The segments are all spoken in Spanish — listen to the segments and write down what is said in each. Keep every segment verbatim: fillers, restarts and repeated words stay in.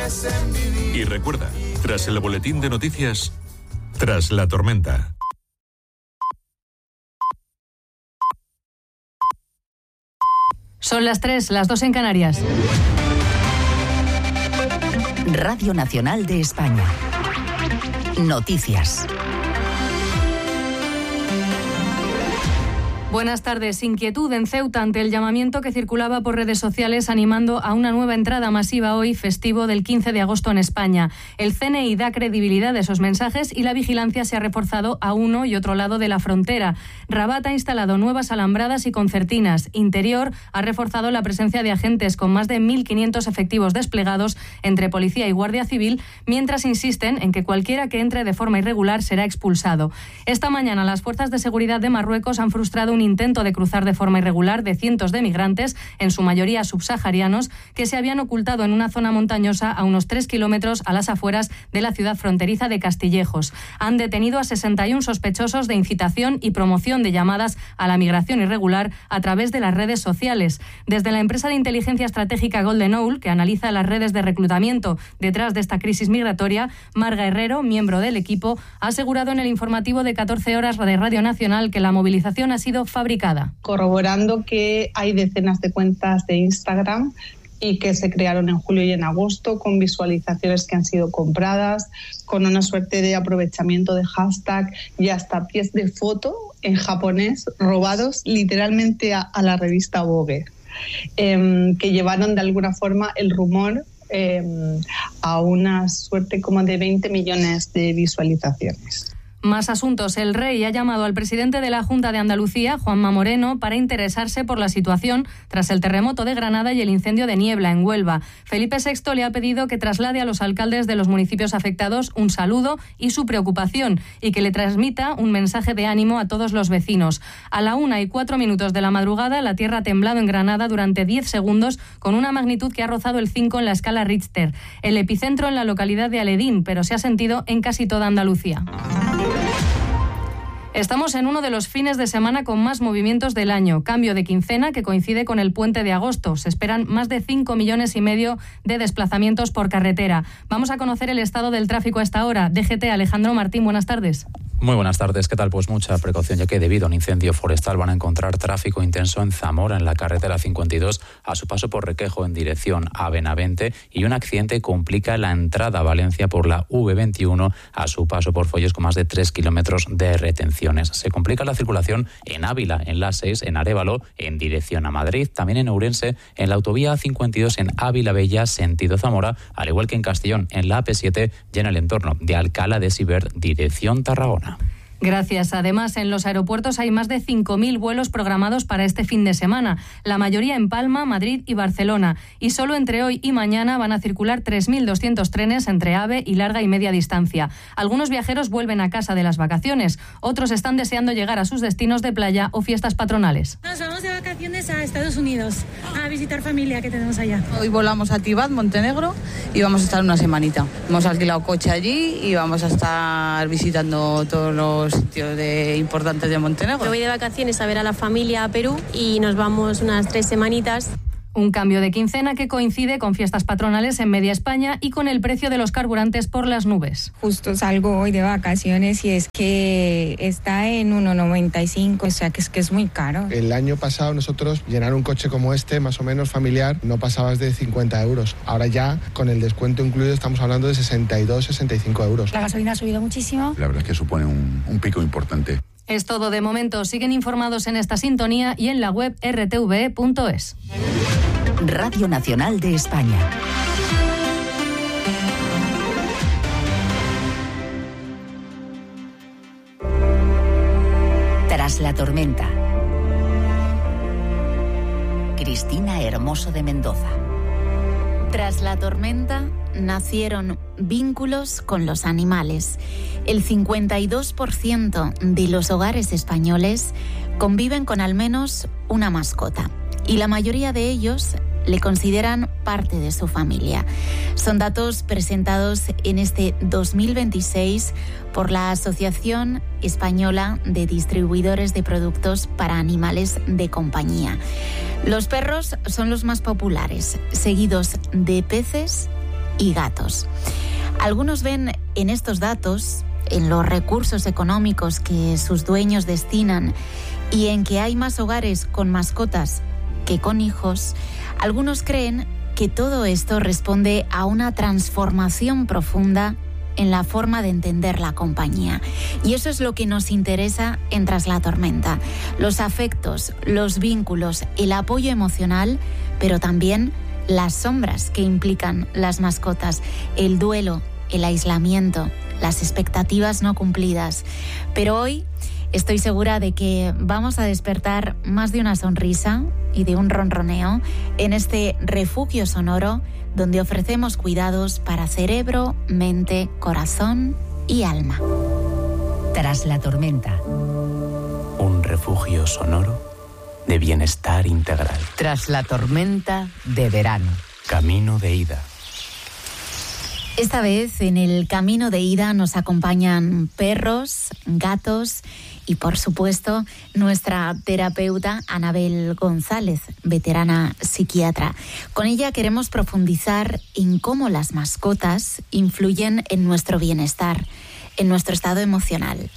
Y recuerda, tras el boletín de noticias, tras la tormenta. Son las tres, las dos en Canarias. Radio Nacional de España. Noticias. Buenas tardes. Inquietud en Ceuta ante el llamamiento que circulaba por redes sociales animando a una nueva entrada masiva hoy, festivo del quince de agosto en España. El C N I da credibilidad a esos mensajes y la vigilancia se ha reforzado a uno y otro lado de la frontera. Rabat ha instalado nuevas alambradas y concertinas. Interior ha reforzado la presencia de agentes con más de mil quinientos efectivos desplegados entre policía y guardia civil, mientras insisten en que cualquiera que entre de forma irregular será expulsado. Esta mañana las fuerzas de seguridad de Marruecos han frustrado un intento de cruzar de forma irregular de cientos de migrantes, en su mayoría subsaharianos, que se habían ocultado en una zona montañosa a unos tres kilómetros a las afueras de la ciudad fronteriza de Castillejos. Han detenido a sesenta y uno sospechosos de incitación y promoción de llamadas a la migración irregular a través de las redes sociales. Desde la empresa de inteligencia estratégica Golden Owl, que analiza las redes de reclutamiento detrás de esta crisis migratoria, Marga Herrero, miembro del equipo, ha asegurado en el informativo de catorce horas de Radio Nacional que la movilización ha sido fabricada. Corroborando que hay decenas de cuentas de Instagram y que se crearon en julio y en agosto con visualizaciones que han sido compradas, con una suerte de aprovechamiento de hashtag y hasta pies de foto en japonés robados literalmente a, a la revista Vogue, eh, que llevaron de alguna forma el rumor eh, a una suerte como de veinte millones de visualizaciones. Más asuntos. El Rey ha llamado al presidente de la Junta de Andalucía, Juanma Moreno, para interesarse por la situación tras el terremoto de Granada y el incendio de Niebla en Huelva. Felipe sexto le ha pedido que traslade a los alcaldes de los municipios afectados un saludo y su preocupación y que le transmita un mensaje de ánimo a todos los vecinos. A la una y cuatro minutos de la madrugada, la tierra ha temblado en Granada durante diez segundos con una magnitud que ha rozado el cinco en la escala Richter. El epicentro en la localidad de Aledín, pero se ha sentido en casi toda Andalucía. Estamos en uno de los fines de semana con más movimientos del año. Cambio de quincena que coincide con el puente de agosto. Se esperan más de cinco millones y medio de desplazamientos por carretera. Vamos a conocer el estado del tráfico a esta hora. D G T, Alejandro Martín, buenas tardes. Muy buenas tardes, ¿qué tal? Pues mucha precaución, ya que debido a un incendio forestal van a encontrar tráfico intenso en Zamora, en la carretera cincuenta y dos, a su paso por Requejo en dirección a Benavente, y un accidente complica la entrada a Valencia por la V veintiuno a su paso por Foyos con más de tres kilómetros de retenciones. Se complica la circulación en Ávila, en la seis, en Arévalo, en dirección a Madrid, también en Ourense, en la autovía cincuenta y dos en Ávila Bella, sentido Zamora, al igual que en Castellón, en la A P siete y en el entorno de Alcalá de Siver, dirección Tarragona. Gracias. Además, en los aeropuertos hay más de cinco mil vuelos programados para este fin de semana, la mayoría en Palma, Madrid y Barcelona. Y solo entre hoy y mañana van a circular tres mil doscientos trenes entre AVE y larga y media distancia. Algunos viajeros vuelven a casa de las vacaciones, otros están deseando llegar a sus destinos de playa o fiestas patronales. Nos vamos de vacaciones a Estados Unidos, a visitar familia que tenemos allá. Hoy volamos a Tibat, Montenegro, y vamos a estar una semanita. Hemos alquilado coche allí y vamos a estar visitando todos los sitios de, importantes de Montenegro. Me voy de vacaciones a ver a la familia a Perú y nos vamos unas tres semanitas. Un cambio de quincena que coincide con fiestas patronales en media España y con el precio de los carburantes por las nubes. Justo salgo hoy de vacaciones y es que está en uno noventa y cinco, o sea que es que es muy caro. El año pasado nosotros llenar un coche como este, más o menos familiar, no pasabas de cincuenta euros. Ahora ya con el descuento incluido estamos hablando de sesenta y dos, sesenta y cinco euros. La gasolina ha subido muchísimo. La verdad es que supone un, un pico importante. Es todo de momento. Siguen informados en esta sintonía y en la web erre te ve punto es. Radio Nacional de España. Tras la tormenta. Cristina Hermoso de Mendoza. Tras la tormenta nacieron vínculos con los animales. El cincuenta y dos por ciento de los hogares españoles conviven con al menos una mascota y la mayoría de ellos le consideran parte de su familia. Son datos presentados en este dos mil veintiséis por la Asociación Española de Distribuidores de Productos para Animales de Compañía. Los perros son los más populares, seguidos de peces y gatos. Algunos ven en estos datos, en los recursos económicos que sus dueños destinan y en que hay más hogares con mascotas que con hijos, algunos creen que todo esto responde a una transformación profunda en la forma de entender la compañía. Y eso es lo que nos interesa en Tras la Tormenta. Los afectos, los vínculos, el apoyo emocional, pero también las sombras que implican las mascotas, el duelo, el aislamiento, las expectativas no cumplidas. Pero hoy estoy segura de que vamos a despertar más de una sonrisa y de un ronroneo en este refugio sonoro donde ofrecemos cuidados para cerebro, mente, corazón y alma. Tras la Tormenta. Un refugio sonoro de bienestar integral. Tras la Tormenta de verano. Camino de ida. Esta vez en el camino de ida nos acompañan perros, gatos y, por supuesto, nuestra terapeuta Anabel González, veterana psiquiatra. Con ella queremos profundizar en cómo las mascotas influyen en nuestro bienestar, en nuestro estado emocional.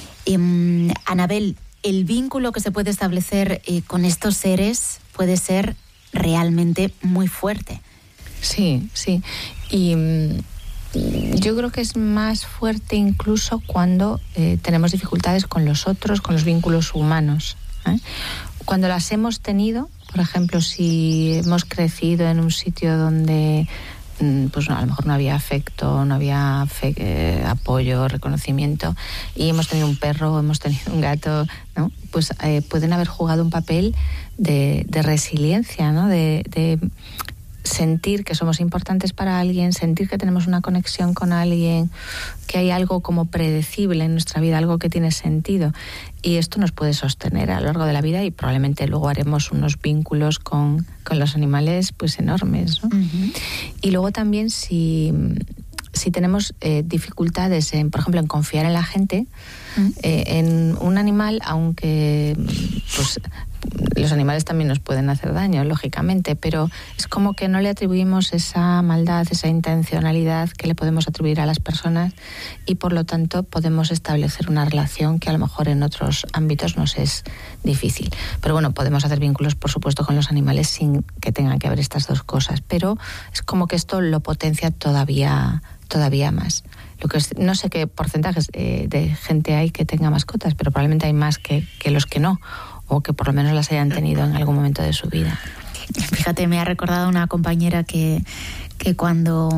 Eh, Anabel, el vínculo que se puede establecer eh, con estos seres puede ser realmente muy fuerte. Sí, sí. Y mmm, yo creo que es más fuerte incluso cuando eh, tenemos dificultades con los otros, con los vínculos humanos, ¿eh? Cuando las hemos tenido, por ejemplo, si hemos crecido en un sitio donde pues a lo mejor no había afecto, no había fe, eh, apoyo, reconocimiento, y hemos tenido un perro, hemos tenido un gato, ¿no? Pues eh, pueden haber jugado un papel de, de resiliencia, ¿no? De, de sentir que somos importantes para alguien, sentir que tenemos una conexión con alguien, que hay algo como predecible en nuestra vida, algo que tiene sentido. Y esto nos puede sostener a lo largo de la vida y probablemente luego haremos unos vínculos con, con los animales pues enormes, ¿no? Uh-huh. Y luego también si, si tenemos eh, dificultades, en, por ejemplo, en confiar en la gente, uh-huh. eh, en un animal, aunque pues los animales también nos pueden hacer daño, lógicamente, pero es como que no le atribuimos esa maldad, esa intencionalidad que le podemos atribuir a las personas y por lo tanto podemos establecer una relación que a lo mejor en otros ámbitos nos es difícil. Pero bueno, podemos hacer vínculos, por supuesto, con los animales sin que tengan que haber estas dos cosas, pero es como que esto lo potencia todavía, todavía más. Lo que es, no sé qué porcentajes eh, de gente hay que tenga mascotas, pero probablemente hay más que, que los que no, o que por lo menos las hayan tenido en algún momento de su vida. Fíjate, me ha recordado una compañera que, que cuando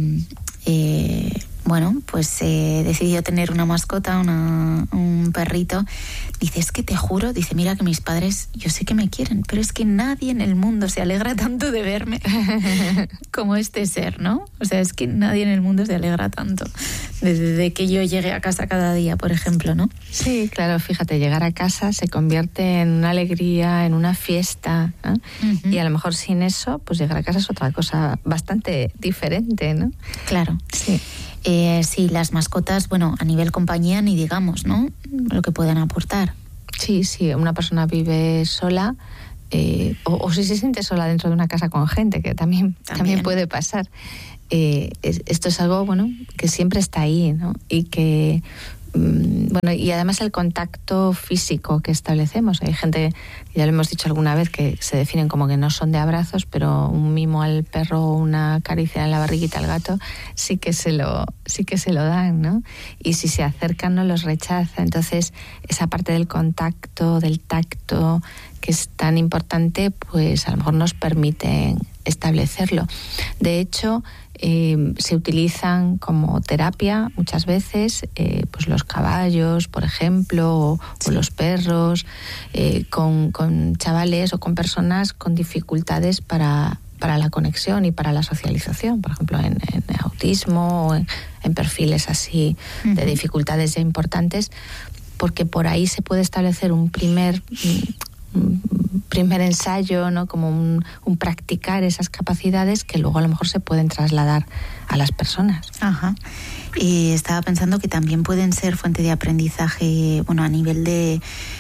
eh, bueno, pues eh, decidió tener una mascota, una, un perrito, dice, es que te juro, dice, mira que mis padres, yo sé que me quieren, pero es que nadie en el mundo se alegra tanto de verme como este ser, ¿no? O sea, es que nadie en el mundo se alegra tanto desde que yo llegue a casa cada día, por ejemplo, ¿no? Sí, claro, fíjate, llegar a casa se convierte en una alegría, en una fiesta, ¿no? Uh-huh. Y a lo mejor sin eso, pues llegar a casa es otra cosa bastante diferente, ¿no? Claro, sí. Eh, sí, las mascotas, bueno, a nivel compañía ni digamos, ¿no? Lo que pueden aportar. Sí, sí, una persona vive sola eh, o, o si se siente sola dentro de una casa con gente, que también, también. también puede pasar. Eh, es, esto es algo, bueno, que siempre está ahí, ¿no? Y que, mmm, bueno, y además el contacto físico que establecemos. Hay gente, ya lo hemos dicho alguna vez, que se definen como que no son de abrazos, pero un mimo al perro, una caricia en la barriguita al gato, sí que se lo, sí que se lo dan, ¿no? Y si se acercan no los rechaza. Entonces, esa parte del contacto, del tacto, que es tan importante, pues a lo mejor nos permite establecerlo. De hecho, eh, se utilizan como terapia muchas veces eh, pues los caballos, por ejemplo, o, sí. o los perros, eh, con, con chavales o con personas con dificultades para, para la conexión y para la socialización, por ejemplo, en, en autismo o en, en perfiles así uh-huh. de dificultades ya importantes, porque por ahí se puede establecer un primer... un primer ensayo, ¿no? Como un, un practicar esas capacidades que luego a lo mejor se pueden trasladar a las personas. Ajá. Y estaba pensando que también pueden ser fuente de aprendizaje, bueno, a nivel de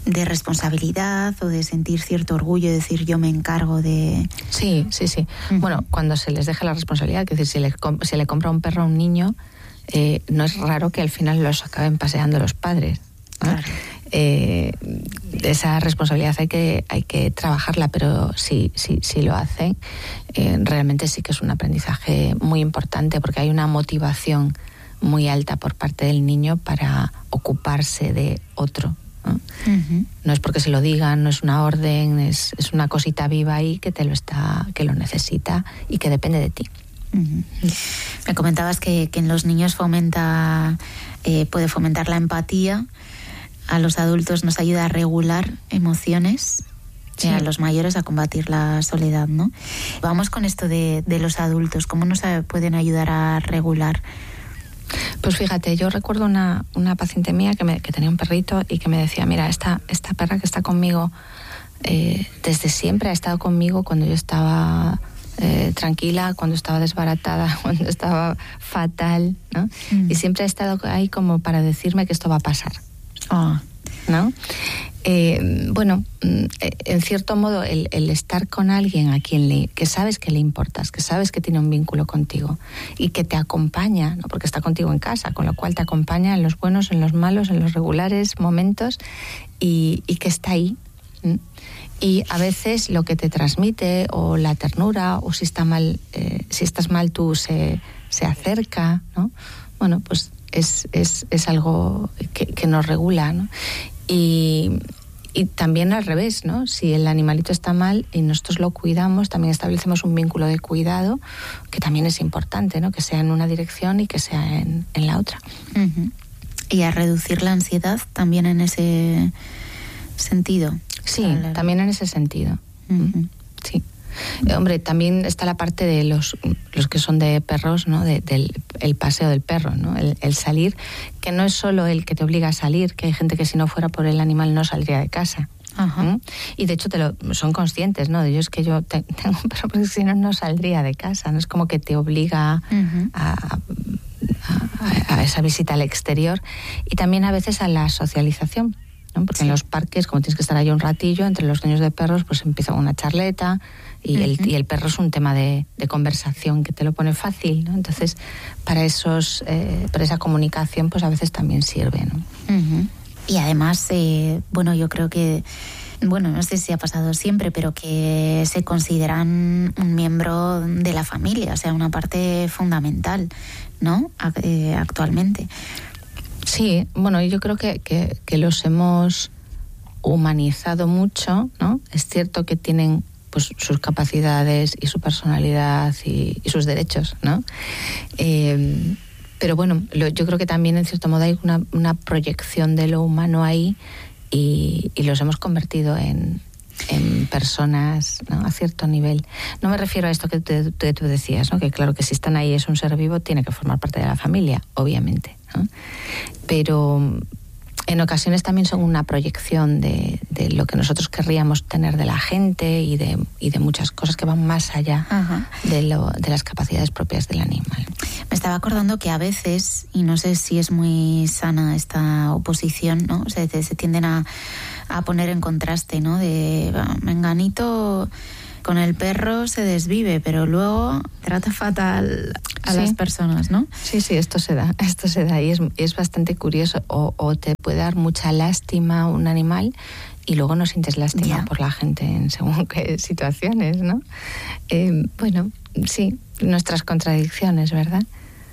de responsabilidad o de sentir cierto orgullo, de decir yo me encargo de... Sí, sí, sí. Uh-huh. Bueno, cuando se les deja la responsabilidad, que es decir, si le, comp- si le compra un perro a un niño, eh, no es raro que al final los acaben paseando los padres, ¿no? Claro. Eh, esa responsabilidad hay que hay que trabajarla, pero si sí, sí, sí lo hacen, eh, realmente sí que es un aprendizaje muy importante, porque hay una motivación muy alta por parte del niño para ocuparse de otro, ¿no? Uh-huh. No es porque se lo digan, no es una orden, es, es una cosita viva ahí que te lo está, que lo necesita y que depende de ti. Uh-huh. Me comentabas que, que en los niños fomenta eh, puede fomentar la empatía. A los adultos nos ayuda a regular emociones, sí. Y a los mayores a combatir la soledad, ¿no? Vamos con esto de, de los adultos, ¿cómo nos pueden ayudar a regular? Pues fíjate, yo recuerdo una, una paciente mía que, me, que tenía un perrito y que me decía, mira, esta, esta perra que está conmigo eh, desde siempre ha estado conmigo cuando yo estaba eh, tranquila, cuando estaba desbaratada, cuando estaba fatal, ¿no? Mm. Y siempre ha estado ahí como para decirme que esto va a pasar. Oh. ¿No? Eh, bueno, en cierto modo el, el estar con alguien a quien le, que sabes que le importas, que sabes que tiene un vínculo contigo y que te acompaña, ¿no? Porque está contigo en casa, con lo cual te acompaña en los buenos, en los malos, en los regulares momentos y, y que está ahí. ¿Mm? Y a veces lo que te transmite o la ternura o si está mal, eh, si estás mal tú se, se acerca, ¿no? Bueno, pues Es, es, es algo que, que nos regula, ¿no? Y, y también al revés, ¿no? Si el animalito está mal y nosotros lo cuidamos, también establecemos un vínculo de cuidado que también es importante, ¿no? Que sea en una dirección y que sea en, en la otra. Uh-huh. Y a reducir la ansiedad también en ese sentido. Sí, la... también en ese sentido. Uh-huh. Sí. Eh, hombre, también está la parte de los, los que son de perros, ¿no? De, del el paseo del perro, ¿no? El, el salir, que no es solo el que te obliga a salir, que hay gente que si no fuera por el animal no saldría de casa. Ajá. ¿Mm? Y de hecho te lo, son conscientes, ¿no? De ellos que yo te, tengo un perro porque si no no saldría de casa, no es como que te obliga uh-huh. a, a, a esa visita al exterior y también a veces a la socialización, ¿no? Porque sí. En los parques, como tienes que estar ahí un ratillo, entre los dueños de perros, pues empieza una charleta y, uh-huh. el, y el perro es un tema de, de conversación que te lo pone fácil, ¿no? Entonces, para esos, eh, para esa comunicación, pues a veces también sirve, ¿no? Uh-huh. Y además, eh, bueno, yo creo que, bueno, no sé si ha pasado siempre, pero que se consideran un miembro de la familia, o sea, una parte fundamental, ¿no? Eh, actualmente. Sí, bueno, yo creo que, que, que los hemos humanizado mucho, ¿no? Es cierto que tienen pues sus capacidades y su personalidad y, y sus derechos, ¿no? Eh, pero bueno, lo, yo creo que también en cierto modo hay una, una proyección de lo humano ahí y, y los hemos convertido en, en personas, ¿no? A cierto nivel. No me refiero a esto que tú, que tú decías, ¿no? Que claro que si están ahí es un ser vivo, tiene que formar parte de la familia, obviamente, ¿no? Pero en ocasiones también son una proyección de, de lo que nosotros querríamos tener de la gente y de, y de muchas cosas que van más allá de, lo, de las capacidades propias del animal. Me estaba acordando que a veces, y no sé si es muy sana esta oposición, ¿no? O sea, se, se tienden a, a poner en contraste, ¿no? De menganito con el perro se desvive, pero luego trata fatal a sí. las personas, ¿no? Sí, sí, esto se da, esto se da y es, es bastante curioso. O, o te puede dar mucha lástima un animal y luego no sientes lástima yeah. por la gente en según qué situaciones, ¿no? Eh, bueno, sí, nuestras contradicciones, ¿verdad?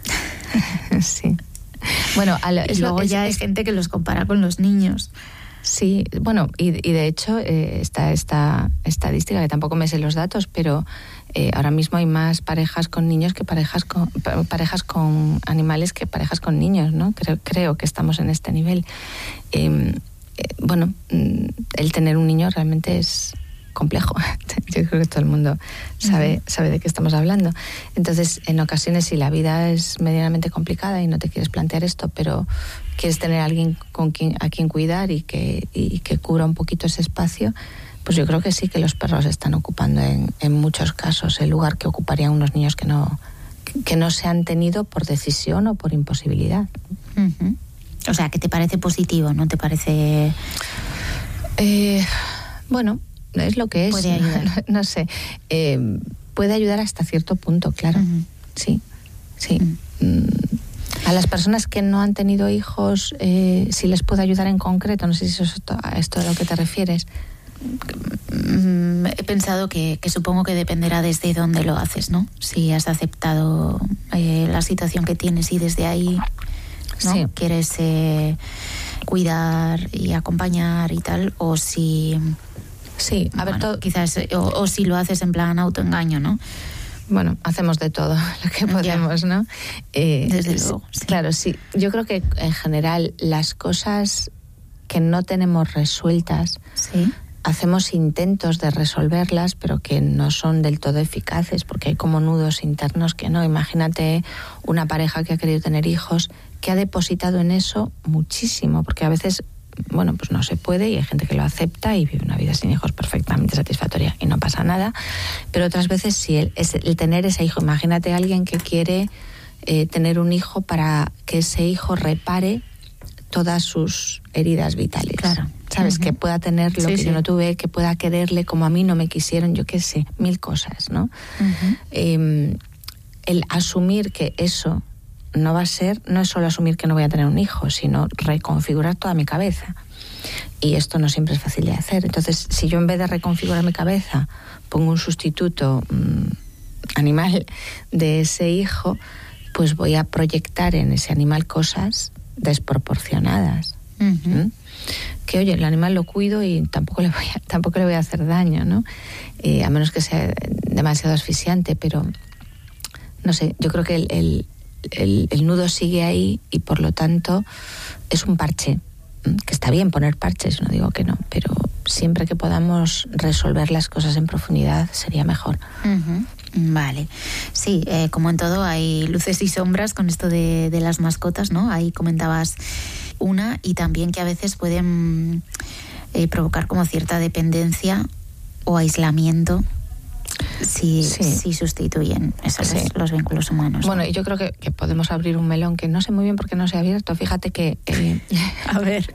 Sí. Bueno, a lo, y luego es, ya hay es, gente que los compara con los niños. Sí, bueno, y, y de hecho eh, está esta estadística, que tampoco me sé los datos, pero eh, ahora mismo hay más parejas con niños que parejas con parejas con animales que parejas con niños, ¿no? Creo, creo que estamos en este nivel. Eh, eh, bueno, el tener un niño realmente es complejo. Yo creo que todo el mundo sabe, uh-huh. sabe de qué estamos hablando. Entonces, en ocasiones, si la vida es medianamente complicada y no te quieres plantear esto, pero quieres tener a alguien con quien, a quien cuidar y que, y que cubra un poquito ese espacio, pues yo creo que sí que los perros están ocupando en, en muchos casos el lugar que ocuparían unos niños que no, que no se han tenido por decisión o por imposibilidad. Uh-huh. O sea, que te parece positivo, ¿no te parece...? Eh, bueno, es lo que es. Puede ayudar. No, no sé. Eh, puede ayudar hasta cierto punto, claro. Uh-huh. Sí, sí. Uh-huh. A las personas que no han tenido hijos, eh, si les puede ayudar en concreto, no sé si eso es a esto a lo que te refieres. He pensado que, que supongo que dependerá desde dónde lo haces, ¿no? Si has aceptado eh, la situación que tienes y desde ahí, ¿no? Sí. Quieres eh, cuidar y acompañar y tal, o si... Sí, a bueno, ver, todo... quizás, o, o si lo haces en plan autoengaño, ¿no? Bueno, hacemos de todo lo que podemos, ya. ¿no? Eh, Desde luego. Sí. Claro, sí. Yo creo que en general las cosas que no tenemos resueltas, sí. hacemos intentos de resolverlas, pero que no son del todo eficaces, porque hay como nudos internos que no. Imagínate una pareja que ha querido tener hijos, que ha depositado en eso muchísimo, porque a veces... bueno, pues no se puede y hay gente que lo acepta y vive una vida sin hijos perfectamente satisfactoria y no pasa nada, pero otras veces sí, el, es el tener ese hijo. Imagínate a alguien que quiere eh, tener un hijo para que ese hijo repare todas sus heridas vitales. Claro. ¿Sabes? Uh-huh. Que pueda tener lo sí, que sí. yo no tuve, que pueda quererle como a mí no me quisieron, yo qué sé, mil cosas, ¿no? Uh-huh. Eh, el asumir que eso no va a ser, no es solo asumir que no voy a tener un hijo, sino reconfigurar toda mi cabeza. Y esto no siempre es fácil de hacer. Entonces, si yo en vez de reconfigurar mi cabeza pongo un sustituto mmm, animal de ese hijo, pues voy a proyectar en ese animal cosas desproporcionadas. Uh-huh. ¿Mm? Que oye, el animal lo cuido y tampoco le voy a, tampoco le voy a hacer daño, ¿no? Eh, a menos que sea demasiado asfixiante, pero no sé, yo creo que el, el El, el nudo sigue ahí y por lo tanto es un parche, que está bien poner parches, no digo que no, pero siempre que podamos resolver las cosas en profundidad sería mejor. Uh-huh. Vale, sí, eh, como en todo hay luces y sombras con esto de, de las mascotas, ¿no? Ahí comentabas una, y también que a veces pueden eh, provocar como cierta dependencia o aislamiento si, sí. si sustituyen esos sí. los vínculos humanos. Bueno, y yo creo que, que podemos abrir un melón que no sé muy bien por qué no se ha abierto. Fíjate que... Eh, a ver...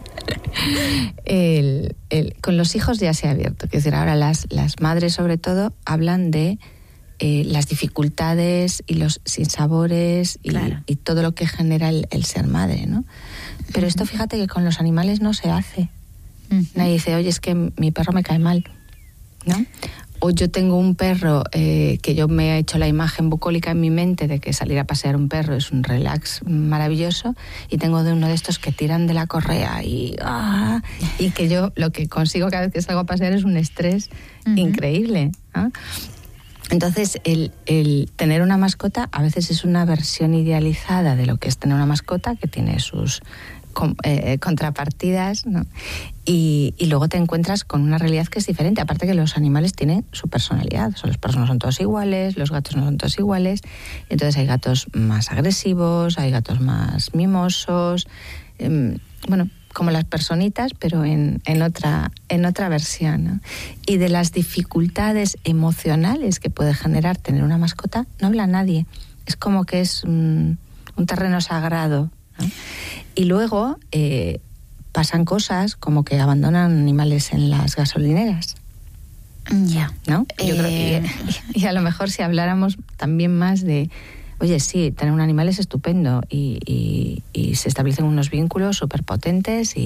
el, el, con los hijos ya se ha abierto. Es decir, ahora las, las madres, sobre todo, hablan de eh, las dificultades y los sinsabores y, claro. y todo lo que genera el, el ser madre, ¿no? Pero uh-huh. esto, fíjate que con los animales no se hace. Uh-huh. Nadie dice, oye, es que mi perro me cae mal, ¿no? O yo tengo un perro eh, que yo me he hecho la imagen bucólica en mi mente de que salir a pasear un perro es un relax maravilloso, y tengo de uno de estos que tiran de la correa y, ¡ah! Y que yo lo que consigo cada vez que salgo a pasear es un estrés uh-huh. increíble, ¿eh? Entonces el, el tener una mascota a veces es una versión idealizada de lo que es tener una mascota, que tiene sus con, eh, contrapartidas, ¿no? Y, y luego te encuentras con una realidad que es diferente. Aparte que los animales tienen su personalidad. O sea, los perros no son todos iguales, los gatos no son todos iguales. Entonces hay gatos más agresivos, hay gatos más mimosos. Eh, bueno, como las personitas, pero en, en, otra, en otra versión, ¿no? Y de las dificultades emocionales que puede generar tener una mascota no habla nadie. Es como que es un, un terreno sagrado, ¿no? Y luego eh, pasan cosas como que abandonan animales en las gasolineras. Ya. ¿No? Eh... Yo creo que, y, y a lo mejor si habláramos también más de, oye, sí, tener un animal es estupendo y, y, y se establecen unos vínculos súper potentes y